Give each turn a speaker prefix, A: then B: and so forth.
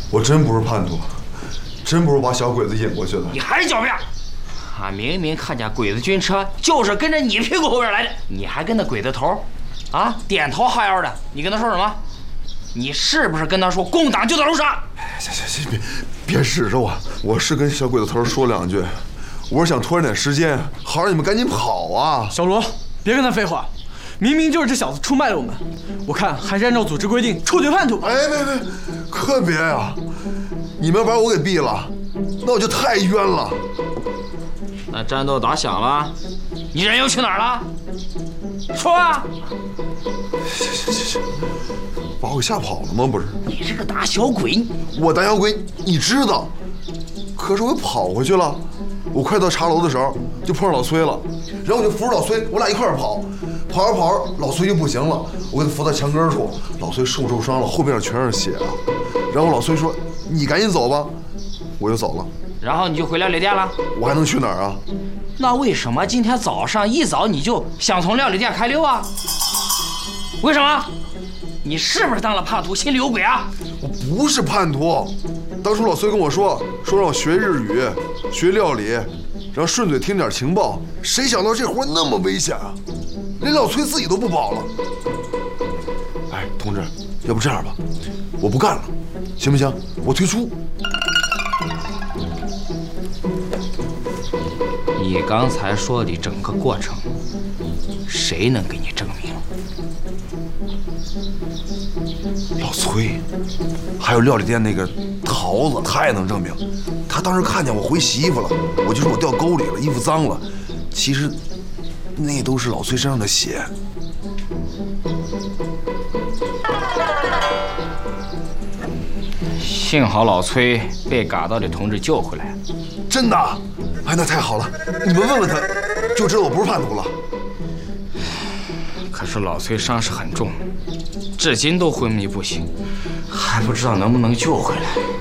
A: 我真不是叛徒，真不是把小鬼子引过去的。
B: 你还是狡辩！俺明明看见鬼子军车就是跟着你屁股后边来的，你还跟那鬼子头，点头哈腰的，你跟他说什么？你是不是跟他说共党就在楼上？
A: 行，别使着我，我是跟小鬼子头说2句，我是想拖着点时间，好让你们赶紧跑啊！
C: 小罗，别跟他废话，明明就是这小子出卖了我们，我看还是按照组织规定处决叛徒吧。
A: 哎，别，可别呀！你们把我给毙了，那我就太冤了。
B: 那战斗打响了，你人又去哪儿了？说啊！
A: 行，把我给吓跑了吗？不是，
B: 你这个打小鬼！
A: 我打小鬼你知道，可是我跑回去了。我快到茶楼的时候，就碰上老崔了，然后我就扶着老崔，我俩一块儿跑着，老崔就不行了，我给他扶到墙根处，老崔受伤了，后背上全是血啊。然后老崔说：“你赶紧走吧。”我就走了。
B: 然后你就回料理店了？
A: 我还能去哪儿啊？
B: 那为什么今天早上一早你就想从料理店开溜啊？为什么？你是不是当了叛徒，心里有鬼啊？
A: 我不是叛徒，当初老崔跟我说让我学日语，学料理，然后顺嘴听点情报，谁想到这活那么危险啊？连老崔自己都不保了。哎，同志，要不这样吧，我不干了，行不行？我退出。
B: 你刚才说的整个过程，谁能给你证明？
A: 老崔，还有料理店那个桃子，他也能证明。他当时看见我回洗衣服了，我就说我掉沟里了，衣服脏了。其实，那都是老崔身上的血。
B: 幸好老崔被赶到的同志救回来。
A: 真的？哎，那太好了！你们问问他，就知道我不是叛徒了。
B: 可是老崔伤势很重，至今都昏迷不醒，还不知道能不能救回来。